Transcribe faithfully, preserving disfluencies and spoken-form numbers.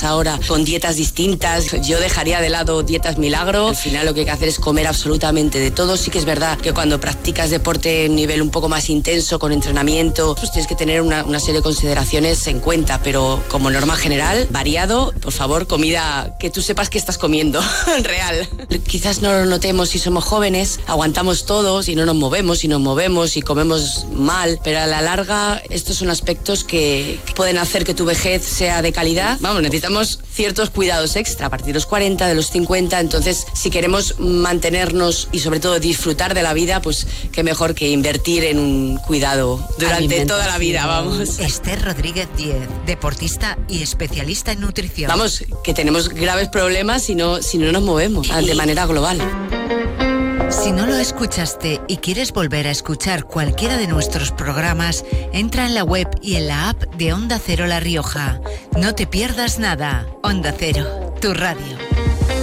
ahora con dietas distintas. Yo dejaría de lado dietas milagro. Al final lo que hay que hacer es comer absolutamente de todo. Sí que es verdad que cuando practicas deporte a un nivel un poco más intenso, con entrenamiento, pues tienes que tener una, una serie de consideraciones en cuenta, pero como norma general, variado, por favor, comida que tú sepas que estás comiendo, real. Quizás no lo notemos si somos jóvenes, aguantamos todos y no nos movemos y nos movemos y comemos mal, pero a la larga estos son aspectos que pueden hacer que tu vejez sea de calidad. Vamos, necesitamos ciertos cuidados extra a partir de los cuarenta, de los cincuenta, entonces si queremos mantenernos y sobre todo disfrutar de la vida, pues qué mejor que invertir en un cuidado durante toda la vida, vamos. Esther Rodríguez Díez, deportista y especialista en nutrición. Vamos, que tenemos graves problemas si no, si no nos movemos de manera global. Si no lo escuchaste y quieres volver a escuchar cualquiera de nuestros programas, entra en la web y en la app de Onda Cero La Rioja. No te pierdas nada. Onda Cero, tu radio.